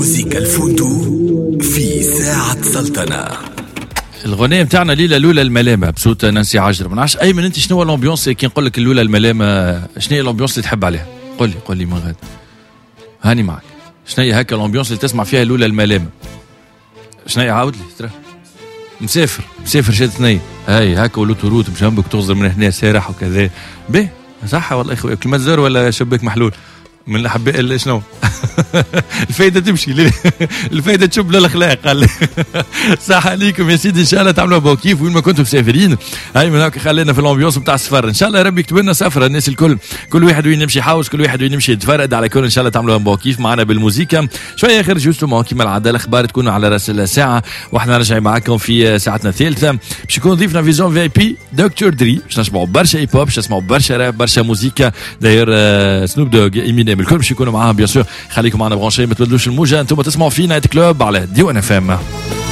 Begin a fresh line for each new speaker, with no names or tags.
موسيقى الفندق في ساعة سلطنة.
الغنية متاعنا ليلة لولا الملامة بصوت نانسي عجرم. ما نعرفش أيمن أنت شنو الأمبيونس كي نقول لك اللولا الملامة، شنو هي الأمبيونس اللي تحب عليها؟ قل لي من غد هاني معك. شنو هي هكا الأمبيونس اللي تسمع فيها لولا الملامة؟ شنو هي عاود لي ترى؟ مسافر شاد ثنين هاي هكا ولوتوروت مش همك تغزر من هنا سارح وكذا به صح والله اخويا كل مزار ولا شباك محلول من الاحباء شنو الفايده تمشي الفايده تشب للاخلاق قال صح عليكم يا سيدي. ان شاء الله تعملوا بوكيف وين ما كنتم مسافرين. هاي من هكا خلينا في الامبيونس بتاع السفر. ان شاء الله يا ربي يكتب لنا سفره الناس الكل، كل واحد وين يمشي يحوس، كل واحد وين يمشي يتفرد على كل. ان شاء الله تعملوا بوكيف معنا بالموسيقى شويه اخر جوستو كيما العاده. الاخبار تكونوا على راس الساعه واحنا راجعين معاكم في ساعتنا الثالثه. باش يكون ضيفنا فيزيون في اي بي دكتور دري، باش نسمعوا برشا اي بوب، باش نسمعوا برشا راب، برشا موسيقى. داير سنوب دوغ ايمينيم الكل باش يكونوا معاهم بيان سور. خليكم معنا برونشي ما تبدلوش الموجه. انتم تسمعوا في نايت كلوب على دي ان اف ام.